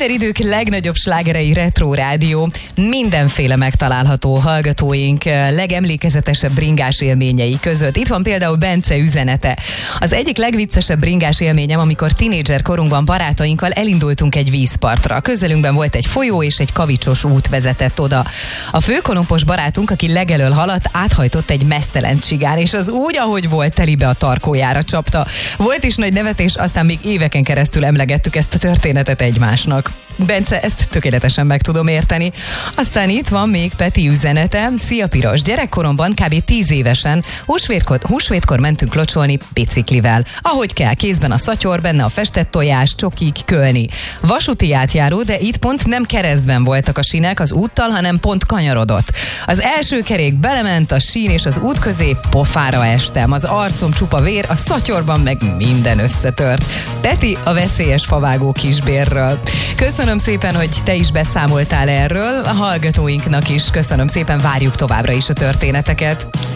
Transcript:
Minden idők legnagyobb slágerei Retro Rádió, mindenféle megtalálható hallgatóink legemlékezetesebb bringás élményei között. Itt van például Bence üzenete. Az egyik legviccesebb bringás élményem, amikor tinédzser korunkban barátainkkal elindultunk egy vízpartra. Közelünkben volt egy folyó és egy kavicsos út vezetett oda. A főkolompos barátunk, aki legelől haladt, áthajtott egy meztelen csigán, és az úgy, ahogy volt, telibe a tarkójára csapta. Volt is nagy nevetés, aztán még éveken keresztül emlegettük ezt a történetet egymásnak. Bence, ezt tökéletesen meg tudom érteni. Aztán itt van még Peti üzenete. Szia Piros, gyerekkoromban kb. 10 évesen húsvétkor mentünk locsolni biciklivel. Ahogy kell, kézben a szatyor, benne a festett tojás, csokik, kölni. Vasúti átjáró, de itt pont nem keresztben voltak a sínek az úttal, hanem pont kanyarodott. Az első kerék belement a sín és az út közé, pofára estem. Az arcom csupa vér, a szatyorban meg minden összetört. Peti a veszélyes favágó kisbérről. Köszönöm szépen, hogy te is beszámoltál erről, a hallgatóinknak is köszönöm szépen, várjuk továbbra is a történeteket.